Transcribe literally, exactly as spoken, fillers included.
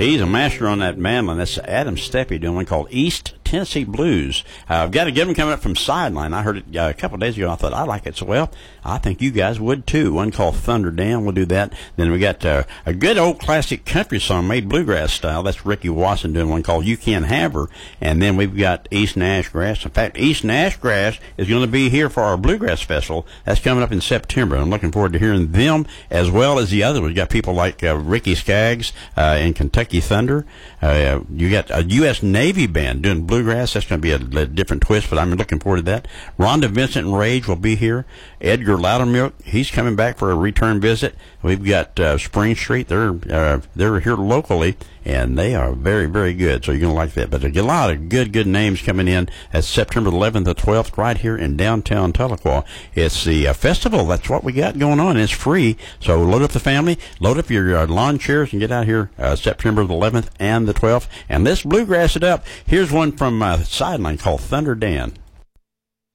He's a master on that mandolin. That's Adam Steppe doing one called East Tennessee Blues. Uh, I've got a good one coming up from Sideline. I heard it uh, a couple of days ago. I thought I like it so well. I think you guys would too. One called Thunder Dan. We'll do that. Then we got uh, a good old classic country song made bluegrass style. That's Ricky Wasson doing one called You Can't Have Her. And then we've got East Nashgrass. In fact, East Nashgrass is going to be here for our Bluegrass Festival. That's coming up in September. I'm looking forward to hearing them as well as the others. We've got people like uh, Ricky Skaggs uh, and Kentucky Thunder. Uh, you got a U S Navy band doing bluegrass. That's going to be a, a different twist, but I'm looking forward to that. Rhonda Vincent and Rage will be here. Edgar Loudermilk, he's coming back for a return visit. We've got uh, Spring Street. They're uh, they're here locally, and they are very, very good. So you're going to like that. But there's a lot of good, good names coming in. That's September eleventh to twelfth right here in downtown Tahlequah. It's the uh, festival. That's what we got going on. It's free. So load up the family, load up your uh, lawn chairs, and get out here uh, September the eleventh and the twelfth. And let's bluegrass it up. Here's one from uh, Sideline called Thunder Dan.